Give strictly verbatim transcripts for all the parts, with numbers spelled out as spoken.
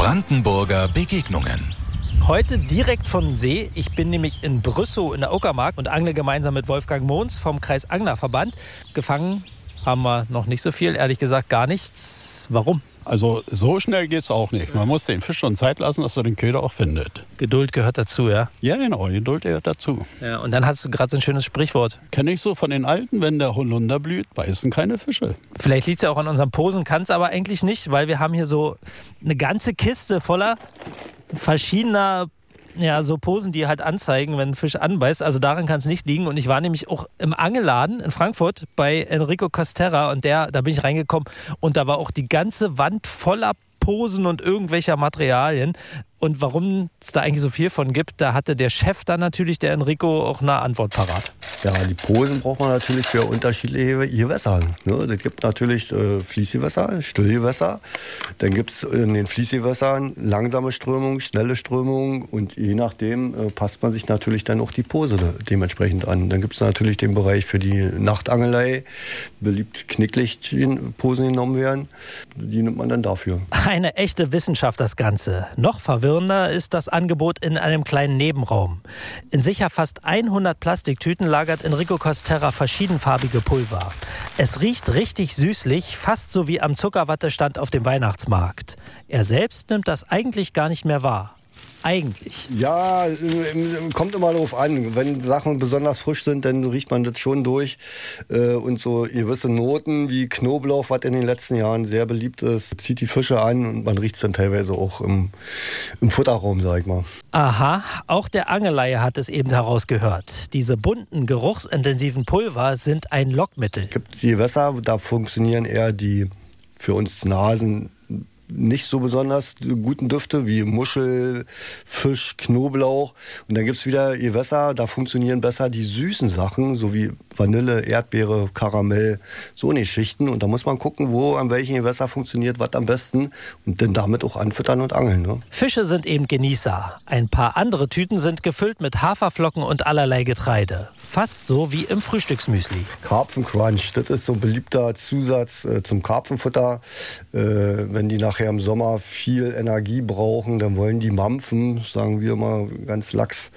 Brandenburger Begegnungen. Heute direkt vom See. Ich bin nämlich in Brüssow in der Uckermark und angle gemeinsam mit Wolfgang Mohns vom Kreisanglerverband. Gefangen haben wir noch nicht so viel, ehrlich gesagt gar nichts. Warum? Also so schnell geht's auch nicht. Man muss den Fisch schon Zeit lassen, dass er den Köder auch findet. Geduld gehört dazu, ja? Ja, genau, Geduld gehört dazu. Ja, und dann hast du gerade so ein schönes Sprichwort. Kenne ich so von den Alten, wenn der Holunder blüht, beißen keine Fische. Vielleicht liegt es ja auch an unseren Posen, kann es aber eigentlich nicht, weil wir haben hier so eine ganze Kiste voller verschiedener ja, so Posen, die halt anzeigen, wenn ein Fisch anbeißt. Also daran kann es nicht liegen. Und ich war nämlich auch im Angelladen in Frankfurt bei Enrico Costerra und der, da bin ich reingekommen und da war auch die ganze Wand voller Posen und irgendwelcher Materialien. Und warum es da eigentlich so viel von gibt, da hatte der Chef dann natürlich, der Enrico, auch eine Antwort parat. Ja, die Posen braucht man natürlich für unterschiedliche Gewässer. Ne? Es gibt natürlich äh, Fließgewässer, Stillgewässer. Dann gibt es in den Fließgewässern langsame Strömung, schnelle Strömung. Und je nachdem äh, passt man sich natürlich dann auch die Pose dementsprechend an. Dann gibt es natürlich den Bereich für die Nachtangelei. Beliebt Knicklichtposen genommen werden. Die nimmt man dann dafür. Eine echte Wissenschaft das Ganze. Noch verwirrender ist das Angebot in einem kleinen Nebenraum. In sicher fast hundert Plastiktüten lagert Enrico Costerra verschiedenfarbige Pulver. Es riecht richtig süßlich, fast so wie am Zuckerwattestand auf dem Weihnachtsmarkt. Er selbst nimmt das eigentlich gar nicht mehr wahr. Eigentlich. Ja, kommt immer darauf an. Wenn Sachen besonders frisch sind, dann riecht man das schon durch. Und so gewisse Noten wie Knoblauch, was in den letzten Jahren sehr beliebt ist, zieht die Fische an und man riecht es dann teilweise auch im, im Futterraum, sag ich mal. Aha, auch der Angelleihe hat es eben herausgehört. Diese bunten, geruchsintensiven Pulver sind ein Lockmittel. Es gibt Gewässer, da funktionieren eher die für uns Nasen nicht so besonders guten Düfte wie Muschel, Fisch, Knoblauch. Und dann gibt es wieder Gewässer, da funktionieren besser die süßen Sachen, so wie Vanille, Erdbeere, Karamell, so eine Schichten. Und da muss man gucken, wo an welchen Gewässer funktioniert was am besten und dann damit auch anfüttern und angeln. Ne? Fische sind eben Genießer. Ein paar andere Tüten sind gefüllt mit Haferflocken und allerlei Getreide. Fast so wie im Frühstücksmüsli. Karpfencrunch, das ist so ein beliebter Zusatz äh, zum Karpfenfutter. Äh, wenn die nachher im Sommer viel Energie brauchen, dann wollen die mampfen, sagen wir mal ganz lax.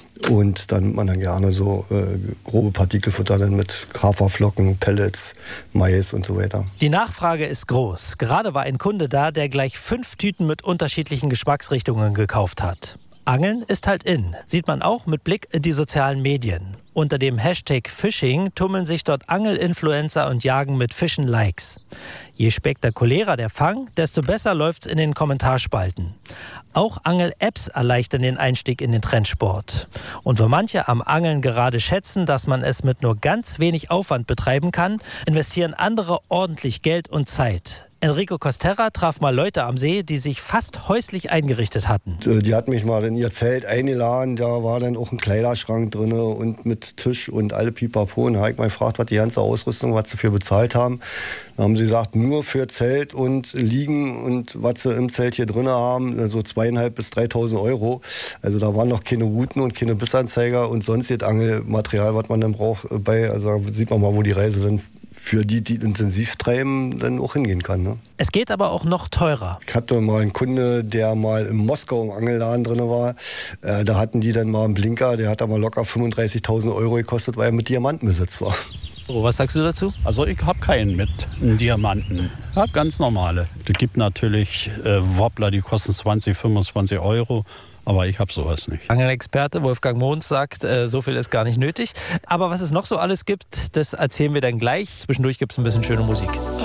Und dann nimmt man dann gerne so äh, grobe Partikelfutter dann mit Haferflocken, Pellets, Mais und so weiter. Die Nachfrage ist groß. Gerade war ein Kunde da, der gleich fünf Tüten mit unterschiedlichen Geschmacksrichtungen gekauft hat. Angeln ist halt in, sieht man auch mit Blick in die sozialen Medien. Unter dem Hashtag Fishing tummeln sich dort Angelinfluencer und jagen mit Fischen Likes. Je spektakulärer der Fang, desto besser läuft's in den Kommentarspalten. Auch Angel-Apps erleichtern den Einstieg in den Trendsport. Und wo manche am Angeln gerade schätzen, dass man es mit nur ganz wenig Aufwand betreiben kann, investieren andere ordentlich Geld und Zeit. Enrico Costerra traf mal Leute am See, die sich fast häuslich eingerichtet hatten. Die hat mich mal in ihr Zelt eingeladen, da war dann auch ein Kleiderschrank drin und mit Tisch und alle Pipapo. Und da habe ich mal gefragt, was die ganze Ausrüstung, was sie für bezahlt haben. Da haben sie gesagt, nur für Zelt und Liegen und was sie im Zelt hier drin haben, so zweieinhalb bis dreitausend Euro. Also da waren noch keine Routen und keine Bissanzeiger und sonstiges Angelmaterial, was man dann braucht bei. Also da sieht man mal, wo die Reise dann für die, die intensiv treiben, dann auch hingehen kann. Ne? Es geht aber auch noch teurer. Ich hatte mal einen Kunde, der mal in Moskau im Angelladen drin war. Äh, da hatten die dann mal einen Blinker, der hat aber locker fünfunddreißigtausend Euro gekostet, weil er mit Diamantenbesitz war. Oh, was sagst du dazu? Also ich habe keinen mit einem Diamanten. Ich habe ganz normale. Es gibt natürlich äh, Wobbler, die kosten zwanzig, fünfundzwanzig Euro. Aber ich habe sowas nicht. Angelexperte Wolfgang Mohns sagt, äh, so viel ist gar nicht nötig. Aber was es noch so alles gibt, das erzählen wir dann gleich. Zwischendurch gibt es ein bisschen schöne Musik.